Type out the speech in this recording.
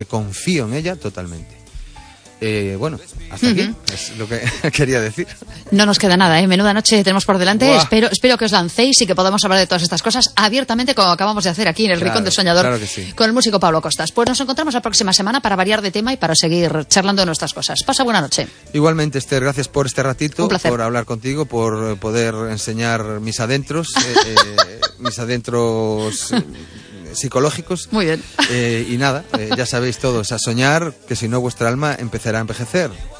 confío en ella totalmente. Bueno, hasta aquí es lo que quería decir. No nos queda nada, menuda noche tenemos por delante. Buah. Espero que os lancéis y que podamos hablar de todas estas cosas abiertamente, como acabamos de hacer aquí en el Rincón del Soñador, claro que sí, con el músico Pablo Costas. Pues nos encontramos la próxima semana para variar de tema y para seguir charlando de nuestras cosas. Pasa buena noche. Igualmente, Esther, gracias por este ratito, Un placer. por hablar contigo, por poder enseñar mis adentros, psicológicos. Muy bien. Y nada, ya sabéis todos, a soñar, que si no vuestra alma empezará a envejecer.